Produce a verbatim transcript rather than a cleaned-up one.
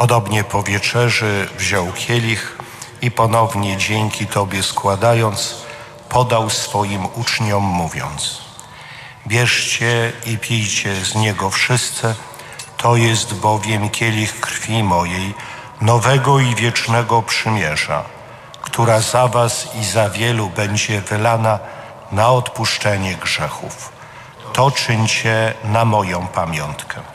Podobnie po wieczerzy wziął kielich i ponownie dzięki Tobie składając, podał swoim uczniom mówiąc: bierzcie i pijcie z niego wszyscy, to jest bowiem kielich krwi mojej, nowego i wiecznego przymierza, która za was i za wielu będzie wylana na odpuszczenie grzechów. To czyńcie na moją pamiątkę.